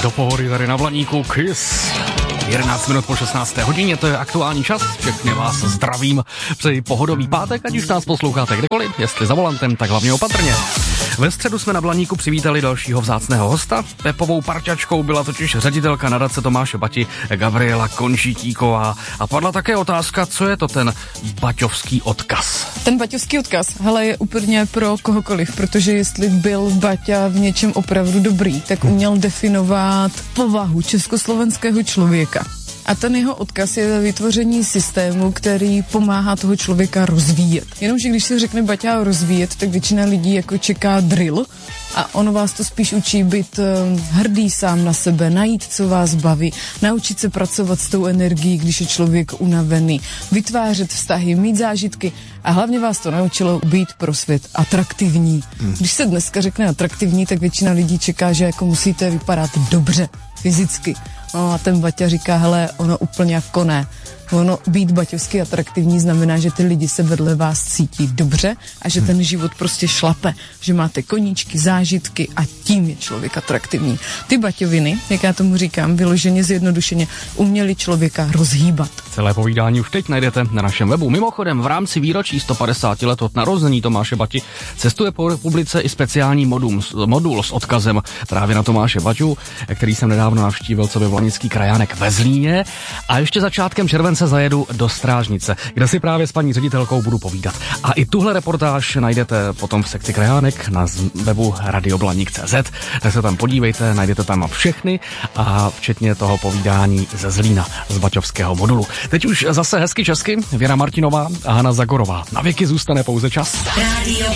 Do pohody tady na Blaníku Kiss. 11 minut po 16. hodině, to je aktuální čas. Všechny vás zdravím. Přeji pohodový pátek, ať už nás posloucháte kdekoliv, jestli za volantem, tak hlavně opatrně. Ve středu jsme na Blaníku přivítali dalšího vzácného hosta. Pepovou parťačkou byla totiž ředitelka nadace Tomáše Bati Gabriela Končítíková. A padla také otázka, co je to ten baťovský odkaz. Ten baťovský odkaz, hele, je úplně pro kohokoliv, protože jestli byl Baťa v něčem opravdu dobrý, tak uměl definovat povahu československého člověka. A ten jeho odkaz je vytvoření systému, který pomáhá toho člověka rozvíjet. Jenomže když se řekne Baťa rozvíjet, tak většina lidí jako čeká drill a ono vás to spíš učí být hrdý sám na sebe, najít, co vás baví, naučit se pracovat s tou energií, když je člověk unavený, vytvářet vztahy, mít zážitky a hlavně vás to naučilo být pro svět atraktivní. Když se dneska řekne atraktivní, tak většina lidí čeká, že jako musíte vypadat dobře fyzicky. No a ten Baťa říká, hele, ono úplně jako ne. Ono být baťovsky atraktivní znamená, že ty lidi se vedle vás cítí dobře a že ten život prostě šlape, že máte koníčky, zážitky a tím je člověk atraktivní. Ty baťoviny, jak já tomu říkám, vyloženě zjednodušeně, uměli člověka rozhýbat. Celé povídání už teď najdete na našem webu. Mimochodem, v rámci výročí 150 let od narození Tomáše Bati cestuje po republice i speciální modul s odkazem právě na Tomáše Baťu, který jsem nedávno navštívil, co by Vlanický krajánek ve Zlíně. A ještě začátkem července zajedu do Strážnice, kde si právě s paní ředitelkou budu povídat. A i tuhle reportáž najdete potom v sekci krajánek na webu radioblanik.cz, tak se tam podívejte, najdete tam všechny a včetně toho povídání ze Zlína z baťovského modulu. Teď už zase hezky česky, Věra Martinová a Hana Zagorová. Na věky zůstane pouze čas. Radio